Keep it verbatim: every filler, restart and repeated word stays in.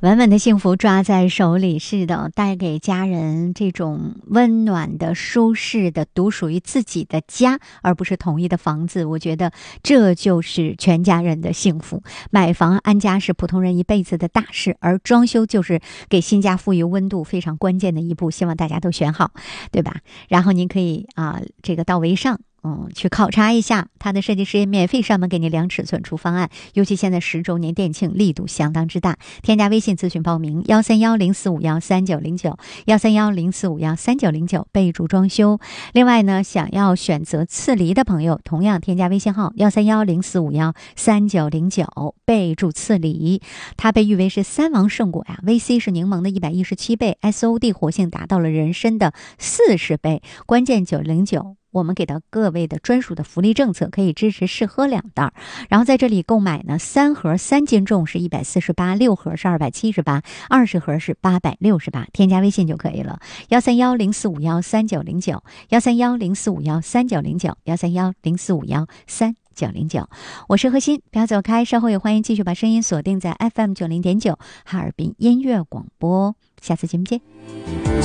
稳稳的幸福抓在手里，是的，带给家人这种温暖的、舒适的、独属于自己的家，而不是统一的房子。我觉得这就是全家人的幸福。买房安家是普通人一辈子的大事，而装修就是给新家赋予温度非常关键的一步。希望大家都选好，对吧？然后您可以啊，这个到维上。嗯，去考察一下它的设计师也免费上门给你量尺寸出方案，尤其现在十周年店庆力度相当之大，添加微信咨询报名幺三幺零四五幺三九零九幺三幺零四五幺三九零九，备注装修。另外呢，想要选择次梨的朋友，同样添加微信号幺三幺零四五幺三九零九，备注次梨。它被誉为是三王圣果呀 ，V C 是柠檬的一百一十七倍 ，S O D 活性达到了人参的四十倍，关键九零九。我们给到各位的专属的福利政策，可以支持试喝两袋，然后在这里购买呢，三盒三斤重是一百四十八，六盒是二百七十八，二十盒是八百六十八，添加微信就可以了，幺三幺零四五幺三九零九，幺三幺零四五幺三九零九，幺三幺零四五幺三九零九。我是何欣，不要走开，稍后也欢迎继续把声音锁定在 F M 九零点九 哈尔滨音乐广播，下次节目见。